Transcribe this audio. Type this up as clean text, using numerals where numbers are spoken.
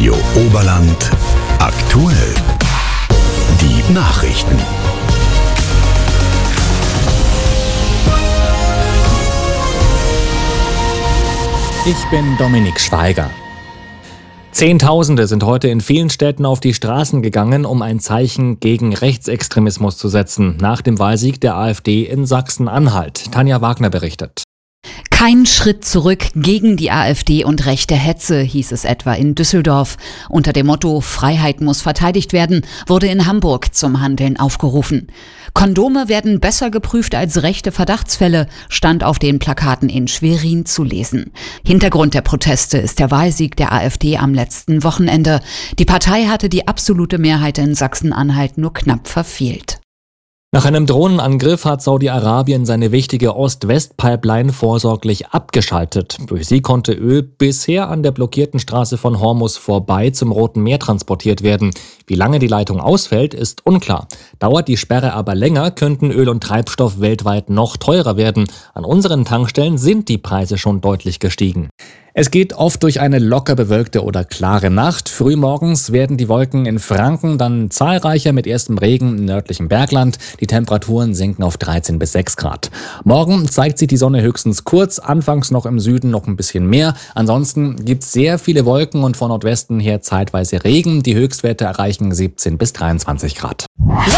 Radio Oberland aktuell. Die Nachrichten. Ich bin Dominik Schweiger. Zehntausende sind heute in vielen Städten auf die Straßen gegangen, um ein Zeichen gegen Rechtsextremismus zu setzen, nach dem Wahlsieg der AfD in Sachsen-Anhalt. Tanja Wagner berichtet. Kein Schritt zurück gegen die AfD und rechte Hetze, hieß es etwa in Düsseldorf. Unter dem Motto Freiheit muss verteidigt werden, wurde in Hamburg zum Handeln aufgerufen. Kondome werden besser geprüft als rechte Verdachtsfälle, stand auf den Plakaten in Schwerin zu lesen. Hintergrund der Proteste ist der Wahlsieg der AfD am letzten Wochenende. Die Partei hatte die absolute Mehrheit in Sachsen-Anhalt nur knapp verfehlt. Nach einem Drohnenangriff hat Saudi-Arabien seine wichtige Ost-West-Pipeline vorsorglich abgeschaltet. Durch sie konnte Öl bisher an der blockierten Straße von Hormuz vorbei zum Roten Meer transportiert werden. Wie lange die Leitung ausfällt, ist unklar. Dauert die Sperre aber länger, könnten Öl und Treibstoff weltweit noch teurer werden. An unseren Tankstellen sind die Preise schon deutlich gestiegen. Es geht oft durch eine locker bewölkte oder klare Nacht. Frühmorgens werden die Wolken in Franken dann zahlreicher mit erstem Regen im nördlichen Bergland. Die Temperaturen sinken auf 13 bis 6 Grad. Morgen zeigt sich die Sonne höchstens kurz, anfangs noch im Süden noch ein bisschen mehr. Ansonsten gibt es sehr viele Wolken und von Nordwesten her zeitweise Regen. Die Höchstwerte erreichen 17 bis 23 Grad.